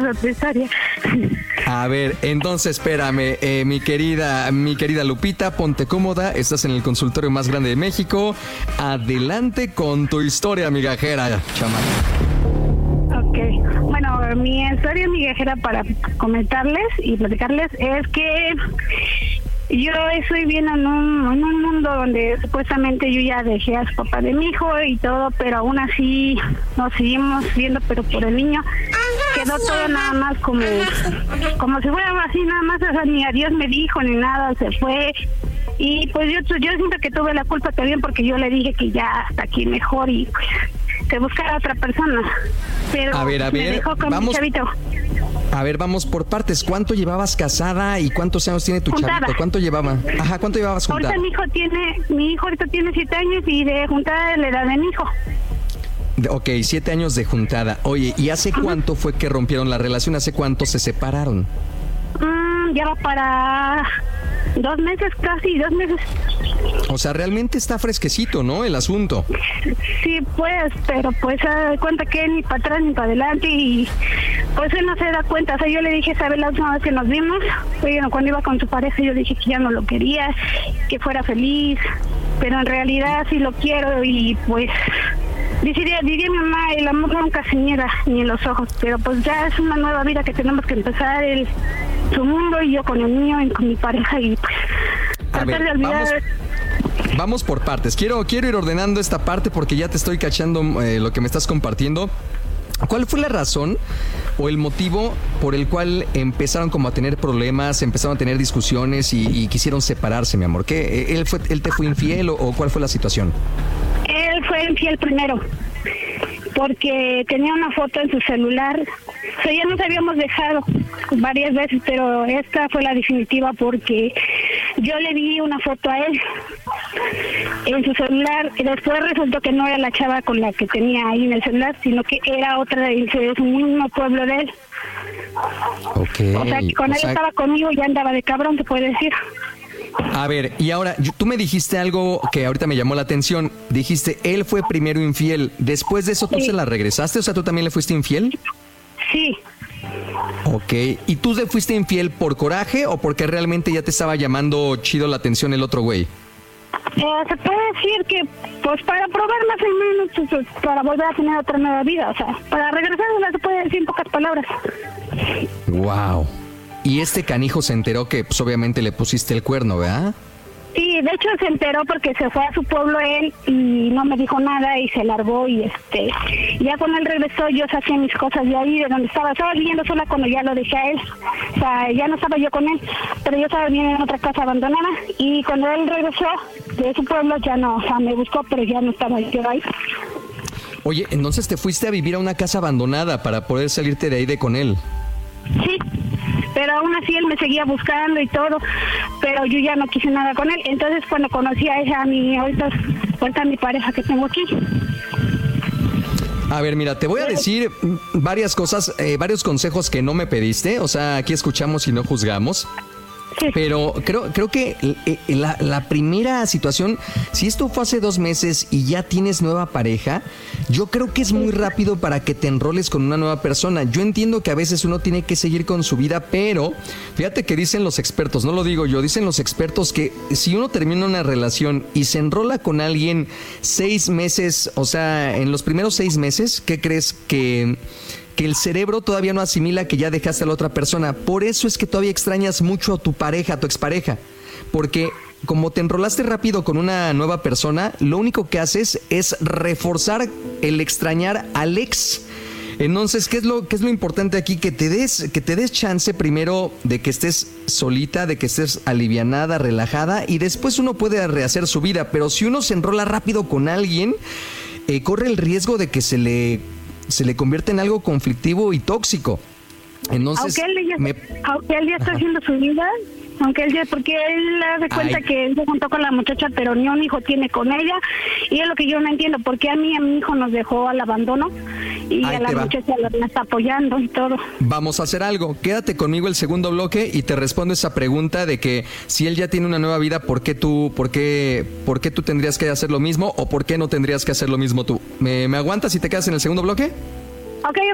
otra historia. A ver, entonces espérame, mi querida Lupita, ponte cómoda, estás en el consultorio más grande de México. Adelante con tu historia migajera, chamaca. Ok, bueno, mi historia migajera para comentarles y platicarles es que yo estoy viendo en un mundo donde supuestamente yo ya dejé a su papá de mi hijo y todo, pero aún así nos seguimos viendo, pero por el niño quedó todo nada más como si fuera así, nada más, o sea, ni adiós me dijo ni nada, se fue. Y pues yo siento que tuve la culpa también porque yo le dije que ya hasta aquí mejor y pues que buscara a otra persona. Pero a ver, me dejó con mi chavito. A ver, vamos por partes. ¿Cuánto llevabas casada y cuántos años tiene tu chavito? ¿Cuánto llevaba? Ajá, ¿cuánto llevabas juntada? Ahorita mi hijo ahorita tiene 7 años y de juntada de la edad de mi hijo. Ok, 7 años de juntada. Oye, ¿y hace cuánto fue que rompieron la relación? ¿Hace cuánto se separaron? Ya va para 2 meses, casi 2 meses. O sea, realmente está fresquecito, ¿no? El asunto. Sí, pues, pero pues se da cuenta que ni para atrás ni para adelante y pues él no se da cuenta. O sea, yo le dije, ¿sabes? La última vez que nos vimos, bueno, cuando iba con su pareja, yo dije que ya no lo quería, que fuera feliz, pero en realidad sí lo quiero y pues diría mi mamá, el amor nunca se niega ni en los ojos, pero pues ya es una nueva vida que tenemos que empezar, su mundo y yo con el mío y con mi pareja y pues tratar de olvidar. Vamos por partes. Quiero ir ordenando esta parte porque ya te estoy cachando lo que me estás compartiendo. ¿Cuál fue la razón o el motivo por el cual empezaron como a tener problemas, empezaron a tener discusiones y quisieron separarse, mi amor? ¿Qué? ¿Él te fue infiel o cuál fue la situación? Él fue infiel primero, porque tenía una foto en su celular. O sea, ya nos habíamos dejado varias veces, pero esta fue la definitiva porque yo le vi una foto a él en su celular y después resultó que no era la chava con la que tenía ahí en el celular, sino que era otra de su mismo pueblo de él. Okay. O sea, que con él estaba conmigo y ya andaba de cabrón, se puede decir. A ver, y ahora, tú me dijiste algo que ahorita me llamó la atención. Dijiste, él fue primero infiel. Después de eso, ¿tú se la regresaste? O sea, ¿tú también le fuiste infiel? Sí. Ok, ¿y tú le fuiste infiel por coraje o porque realmente ya te estaba llamando chido la atención el otro güey? Se puede decir que, pues para probar más o menos, pues, para volver a tener otra nueva vida, o sea, para regresar, se puede decir en pocas palabras. Wow. Y este canijo se enteró que, pues obviamente le pusiste el cuerno, ¿verdad? Sí, de hecho se enteró porque se fue a su pueblo él y no me dijo nada y se largó y ya cuando él regresó yo saqué mis cosas de ahí de donde estaba viviendo sola cuando ya lo dejé a él, o sea, ya no estaba yo con él, pero yo estaba viviendo en otra casa abandonada y cuando él regresó de su pueblo ya no, o sea, me buscó pero ya no estaba yo ahí. Oye, entonces te fuiste a vivir a una casa abandonada para poder salirte de ahí de con él. Sí, pero aún así él me seguía buscando y todo, pero yo ya no quise nada con él. Entonces cuando conocí a ella, ahorita mi pareja que tengo aquí. A ver, mira, te voy a decir varias cosas, varios consejos que no me pediste. O sea, aquí escuchamos y no juzgamos. Sí. Pero creo que la primera situación, si esto fue hace 2 meses y ya tienes nueva pareja, yo creo que es muy rápido para que te enroles con una nueva persona. Yo entiendo que a veces uno tiene que seguir con su vida, pero fíjate que dicen los expertos, no lo digo yo, dicen los expertos que si uno termina una relación y se enrola con alguien 6 meses, o sea, en los primeros 6 meses, ¿qué crees que el cerebro todavía no asimila que ya dejaste a la otra persona? Por eso es que todavía extrañas mucho a tu pareja, a tu expareja, porque como te enrolaste rápido con una nueva persona, lo único que haces es reforzar el extrañar al ex. Entonces, ¿qué es lo importante aquí? Que te des chance primero de que estés solita, de que estés alivianada, relajada, y después uno puede rehacer su vida. Pero si uno se enrola rápido con alguien, corre el riesgo de que se le convierte en algo conflictivo y tóxico. Entonces, aunque él ya está haciendo su vida, porque él hace cuenta que él se juntó con la muchacha, pero ni un hijo tiene con ella, y es lo que yo no entiendo, porque a mi hijo nos dejó al abandono y a la muchacha la está apoyando y todo. Vamos a hacer algo, quédate conmigo el segundo bloque y te respondo esa pregunta de que si él ya tiene una nueva vida, ¿por qué tú tendrías que hacer lo mismo o por qué no tendrías que hacer lo mismo tú? ¿Me aguantas y te quedas en el segundo bloque? Ok,